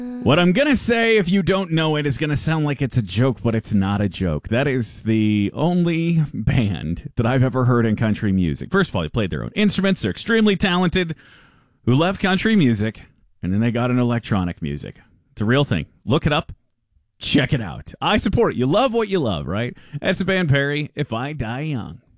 What I'm going to say, if you don't know it, is going to sound like it's a joke, but it's not a joke. That is the only band that I've ever heard in country music. First of all, they played their own instruments. They're extremely talented, who left country music, and then they got into electronic music. It's a real thing. Look it up. Check it out. I support it. You love what you love, right? That's the band Perry, If I Die Young.